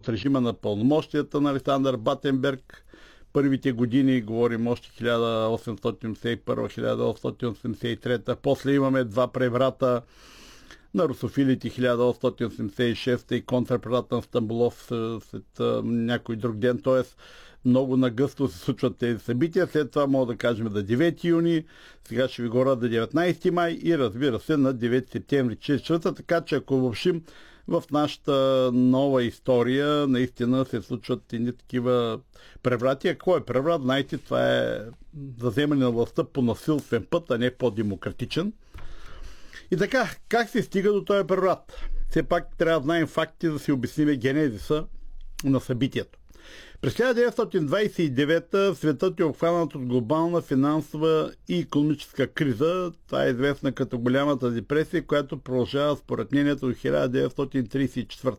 от режима на пълномощията на Александър Батенберг. Първите години, говорим още 1881-1883. После имаме два преврата на русофилите 1886 и контрпреврата на Стамболов след някой друг ден. Т.е. много нагъсто се случват тези събития. След това мога да кажем на 9 юни, сега ще ви говоря на 19 май и разбира се на 9 септември 1944. Така че ако обобщим, в нашата нова история наистина се случват и такива преврати. А какво е преврат? Знаете, това е вземане на властта по насилствен път, а не по-демократичен. И така, как се стига до този преврат? Все пак трябва да знаем факти, да си обясним генезиса на събитието. През 1929 светът е обхванат от глобална финансова и икономическа криза. Това е известна като голямата депресия, която продължава според мнението до 1934.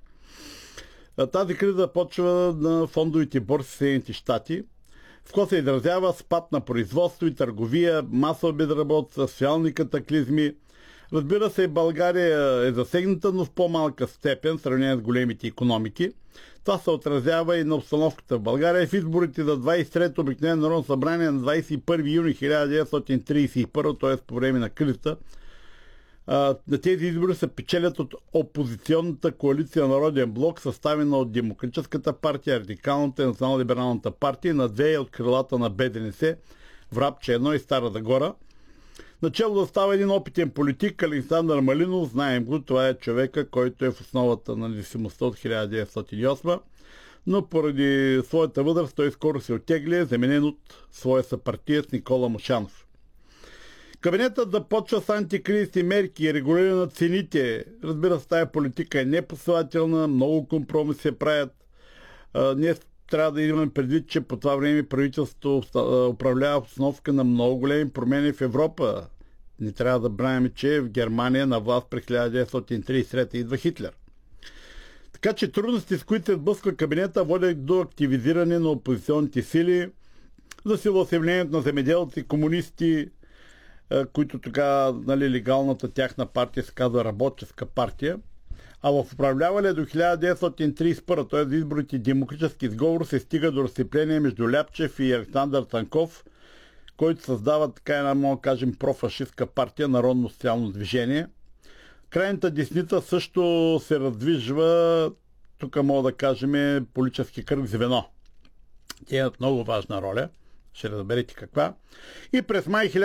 Тази криза почва на фондовите борси в Съединените щати, в която се изразява спад на производство и търговия, масова безработица, социални катаклизми. Разбира се, България е засегната, но в по-малка степен в сравнение с големите икономики. Това се отразява и на обстановката в България. В изборите за 23-то обикновено народно събрание на 21 юни 1931, т.е. по време на кризата, на тези избори се печелят от опозиционната коалиция Народен блок, съставена от Демократическата партия, Радикалната и Национално-либералната партия, на две от крилата на БДНС, Врабче 1 и Стара Загора. Начало да става един опитен политик, Александър Малинов, знаем го, това е човека, който е в основата на независимостта от 1908, но поради своята възраст той скоро се оттегли, заменен от своя съпартиец Никола Мошанов. Кабинетът започва с антикризисни мерки и регулиране на цените. Разбира се, тая политика е непоследователна, много компромиси се правят. Ние трябва да имаме предвид, че по това време правителството управлява обстановка на много големи промени в Европа. Не трябва да браним, че в Германия на власт през 1933 идва Хитлер. Така че трудности, с които се сблъсква кабинета, водят до активизиране на опозиционните сили, засилва съявлението на земеделци, комунисти, които тогава легалната тяхна партия се казва Работническа партия. А в управлявалия до 1931, т.е. изборите демократически сговор, се стига до разцепление между Ляпчев и Александър Цанков, който създава така една, мога да кажем, профашистка партия, Народно социално движение. Крайната десница също се раздвижва, тук мога да кажем, политически кръг звено. Те имат много важна роля, ще разберете каква. И през май